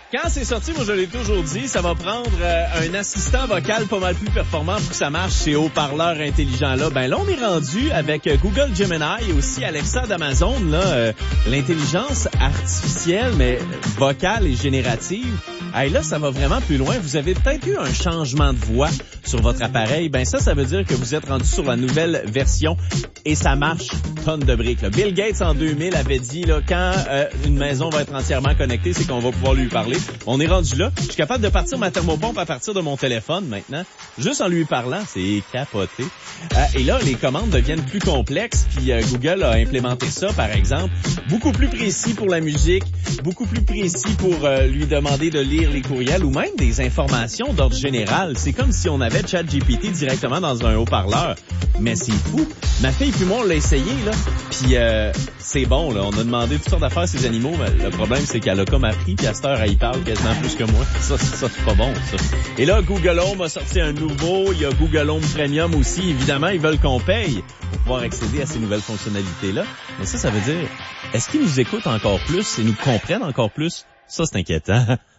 Quand c'est sorti, moi je l'ai toujours dit, ça va prendre un assistant vocal pas mal plus performant pour que ça marche, ces haut-parleurs intelligents-là. Ben là, on est rendu avec Google Gemini et aussi Alexa d'Amazon, là, l'intelligence artificielle, mais vocale et générative. Hey, là, ça va vraiment plus loin. Vous avez peut-être eu un changement de voix sur votre appareil. Ben ça veut dire que vous êtes rendu sur la nouvelle version et ça marche tonne de briques. Là. Bill Gates, en 2000, avait dit, là, quand une maison va être entièrement connectée, c'est qu'on va pouvoir lui parler. On est rendu là. Je suis capable de partir ma thermopompe à partir de mon téléphone maintenant, juste en lui parlant. C'est capoté. Et là, les commandes deviennent plus complexes. Puis Google a implémenté ça, par exemple, beaucoup plus précis pour la musique, beaucoup plus précis pour lui demander de lire les courriels ou même des informations d'ordre général. C'est comme si on avait ChatGPT directement dans un haut-parleur. Mais c'est fou. Ma fille puis moi, on l'a essayé, là. Puis c'est bon, là. On a demandé toutes sortes d'affaires à ces animaux, mais le problème, c'est qu'elle a comme appris, puis à cette heure, elle y parle quasiment plus que moi. Ça, c'est pas bon, ça. Et là, Google Home a sorti un nouveau. Il y a Google Home Premium aussi. Évidemment, ils veulent qu'on paye pour pouvoir accéder à ces nouvelles fonctionnalités-là. Mais ça veut dire, est-ce qu'ils nous écoutent encore plus et nous comprennent encore plus? Ça, c'est inquiétant.